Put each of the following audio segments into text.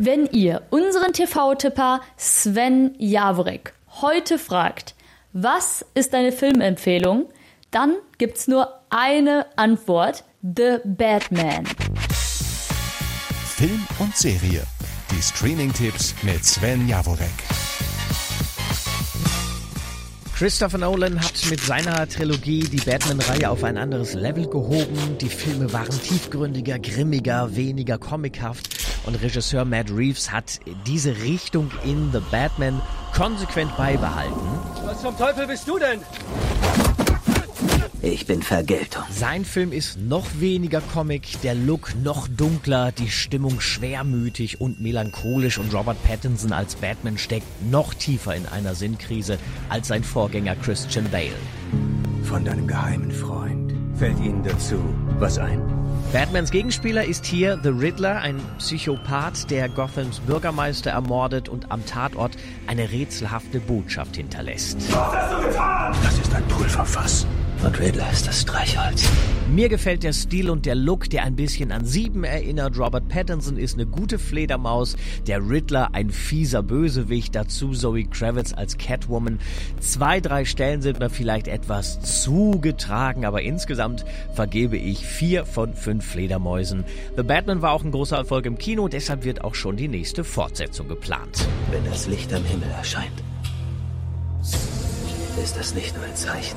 Wenn ihr unseren TV-Tipper Sven Jaworek heute fragt, was ist deine Filmempfehlung, dann gibt's nur eine Antwort: The Batman. Film und Serie. Die Streaming-Tipps mit Sven Jaworek. Christopher Nolan hat mit seiner Trilogie die Batman-Reihe auf ein anderes Level gehoben. Die Filme waren tiefgründiger, grimmiger, weniger comichaft. Und Regisseur Matt Reeves hat diese Richtung in The Batman konsequent beibehalten. Was zum Teufel bist du denn? Ich bin Vergeltung. Sein Film ist noch weniger Comic, der Look noch dunkler, die Stimmung schwermütig und melancholisch und Robert Pattinson als Batman steckt noch tiefer in einer Sinnkrise als sein Vorgänger Christian Bale. Von deinem geheimen Freund fällt Ihnen dazu was ein? Batmans Gegenspieler ist hier The Riddler, ein Psychopath, der Gothams Bürgermeister ermordet und am Tatort eine rätselhafte Botschaft hinterlässt. Was hast du getan? Das ist ein Pulverfass. Und Riddler ist das Streichholz. Mir gefällt der Stil und der Look, der ein bisschen an Sieben erinnert. Robert Pattinson ist eine gute Fledermaus, der Riddler ein fieser Bösewicht, dazu Zoe Kravitz als Catwoman. 2-3 Stellen sind mir vielleicht etwas zugetragen, aber insgesamt vergebe ich 4 von 5 Fledermäusen. The Batman war auch ein großer Erfolg im Kino, deshalb wird auch schon die nächste Fortsetzung geplant. Wenn das Licht am Himmel erscheint, ist das nicht nur ein Zeichen.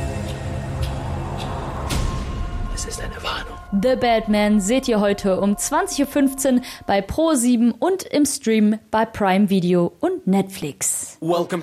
Es ist eine Warnung. The Batman seht ihr heute um 20.15 Uhr bei Pro7 und im Stream bei Prime Video und Netflix. Welcome